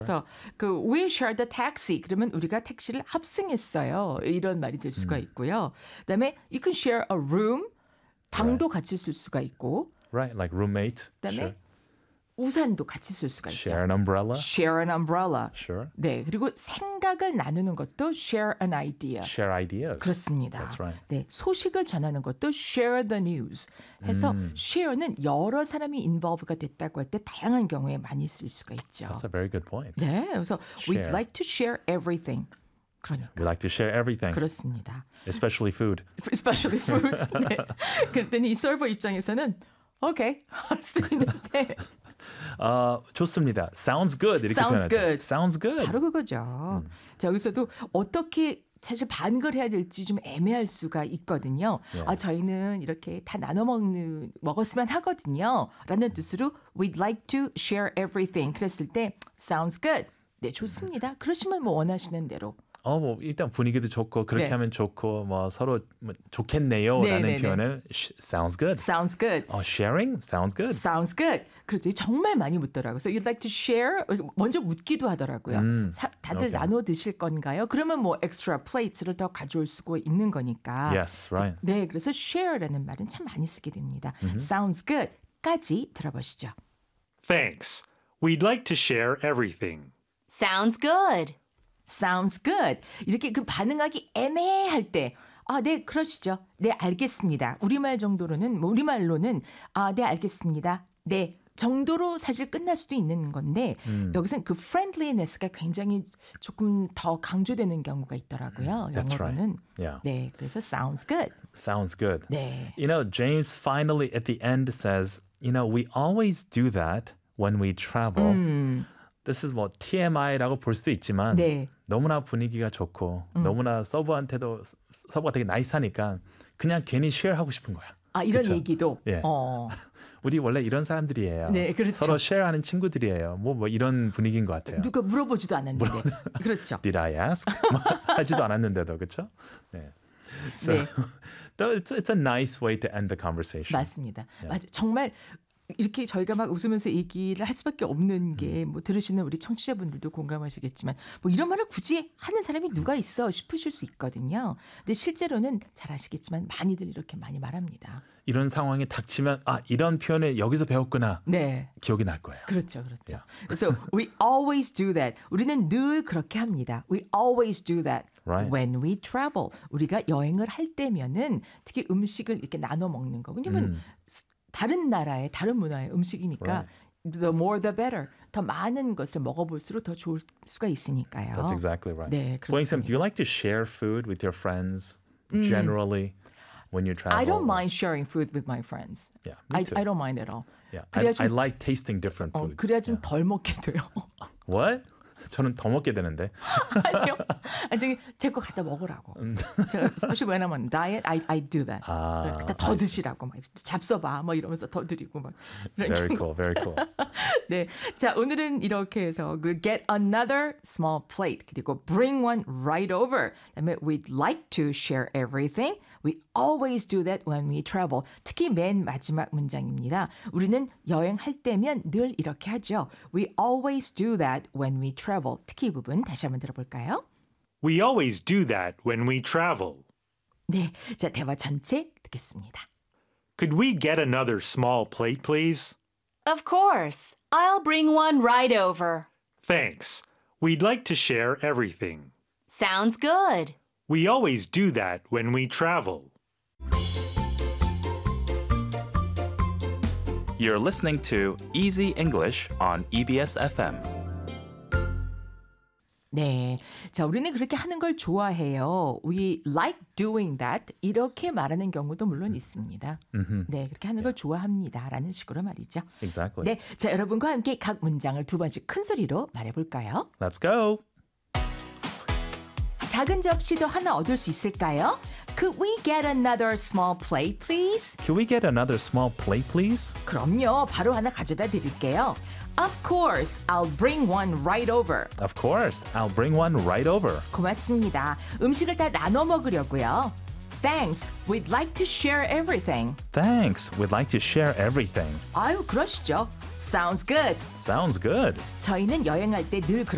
그래서 그 we shared the taxi 그러면 우리가 택시를 합승했어요. 이런 말이 될 수가 있고요. 그다음에 you can share a room 방도 같이 쓸 수가 있고 Right, like roommate. 그다음에 Sure. 우산도 같이 쓸 수가 있죠. Share an umbrella. Share an umbrella. Sure. 네, 그리고 생각을 나누는 것도 share an idea. Share ideas. 그렇습니다. That's right. 네, 소식을 전하는 것도 share the news. 해서 share는 여러 사람이 involve가 됐다고 할 때 다양한 경우에 많이 쓸 수가 있죠. That's a very good point. 네, 그래서 we'd Share. like to share everything. 그러니까 We like to share everything, 그렇습니다. especially food. Especially food. 네. 그랬더니 이 서버 입장에서는 okay 할 수 있는데 좋습니다. Sounds good 이렇게 Sounds 표현하죠. good. Sounds good. 바로 그거죠. 자, 여기서도 어떻게 사실 반걸 해야 될지 좀 애매할 수가 있거든요. 아, 저희는 이렇게 다 나눠 먹었으면 하거든요. 라는 뜻으로 we'd like to share everything. 그랬을 때 sounds good. 네, 좋습니다. 그러시면 뭐 원하시는 대로. 뭐 일단 분위기도 좋고 그렇게 네. 하면 좋고 뭐 서로 뭐 좋겠네요라는 네, 네, 표현을 sounds good. Sounds good. Sharing sounds good. Sounds good. 그렇죠. 정말 많이 묻더라고요. So you'd like to share? 먼저 묻기도 하더라고요. 다들 Okay. 나눠 드실 건가요? 그러면 뭐 extra plates를 더 가져올 수가 있는 거니까. Yes, right. 네, 그래서 share라는 말은 참 많이 쓰게 됩니다. Sounds good까지 들어보시죠. Thanks. We'd like to share everything. Sounds good. Sounds good. 이렇게 그 반응하기 애매할 때, 네, 그러시죠. 네, 알겠습니다. 우리말로는, 네, 알겠습니다. 네, 정도로 사실 끝날 수도 있는 건데, 여기서는 그 friendliness가 굉장히 조금 더 강조되는 경우가 있더라고요. That's 영어로는. right. Yeah. 네, 그래서 sounds good. Sounds good. 네. You know, James finally at the end says, we always do that when we travel. This is 뭐 TMI라고 볼 수도 있지만 네. 너무나 분위기가 좋고 너무나 서버가 되게 나이스하니까 그냥 괜히 쉐어하고 싶은 거야. 이런 그쵸? 얘기도. 예. 우리 원래 이런 사람들이에요. 네, 그렇죠. 서로 쉐어하는 친구들이에요. 뭐 이런 분위기인 것 같아요. 누가 물어보지도 않았는데. 그렇죠. Did I ask? 하지도 않았는데도 그렇죠? 네. So, 네. it's a nice way to end the conversation. 맞습니다. 맞아. 정말 이렇게 저희가 막 웃으면서 얘기를 할 수밖에 없는 게 뭐 들으시는 우리 청취자분들도 공감하시겠지만 뭐 이런 말을 굳이 하는 사람이 누가 있어 싶으실 수 있거든요. 근데 실제로는 잘 아시겠지만 많이들 이렇게 많이 말합니다. 이런 상황이 닥치면 이런 표현을 여기서 배웠구나. 네. 기억이 날 거예요. 그렇죠. 그렇죠. Yeah. 그래서 we always do that. 우리는 늘 그렇게 합니다. We always do that Right. when we travel. 우리가 여행을 할 때면은 특히 음식을 이렇게 나눠 먹는 거. 왜냐면 다른 나라의 다른 문화의 음식이니까 the more the better. 더 많은 것을 먹어볼수록 더 좋을 수가 있으니까요. That's exactly right. 네, Boyngsam, 그렇습니다. do you like to share food with your friends generally when you travel? I don't mind sharing food with my friends. Yeah, me too. I don't mind at all. Yeah, 그래야 I 좀, like tasting different foods. 그래야 좀 Yeah. 덜 먹게 돼요. What? 저는 더 먹게 되는데. 아니요. 저기 제 거 갖다 먹으라고. 제가 especially when I'm on diet, I do that. 갖다 더 드시라고 막 잡숴봐, 뭐 이러면서 더 드리고 막. Very cool, very cool. 네, 자 오늘은 이렇게 해서 그 get another small plate 그리고 bring one right over. 그다음에 we'd like to share everything. We always do that when we travel. 특히 맨 마지막 문장입니다. 우리는 여행할 때면 늘 이렇게 하죠. We always do that when we travel. 특히 이 부분 다시 한번 들어볼까요? We always do that when we travel. 네, 자 대화 전체 듣겠습니다. Could we get another small plate, please? Of course. I'll bring one right over. Thanks. We'd like to share everything. Sounds good. We always do that when we travel. You're listening to Easy English on EBS FM. 네, 자 우리는 그렇게 하는 걸 좋아해요. We like doing that. 이렇게 말하는 경우도 물론 있습니다. 네, 그렇게 하는 걸 좋아합니다라는 식으로 말이죠. Exactly. 네, 자 여러분과 함께 각 문장을 두 번씩 큰 소리로 말해볼까요? Let's go. 작은 접시도 하나 얻을 수 있을까요? Could we get another small plate, please? Can we get another small plate, please? 그럼요, 바로 하나 가져다 드릴게요. Of course, I'll bring one right over. Of course. I'll bring one right over. 고맙습니다. 음식을 다 나눠 먹으려고요. Thanks. We'd like to share everything. Thanks. We'd like to share everything. 아유, 그러시죠. Sounds good. Sounds good. 저희는 여행할 때 늘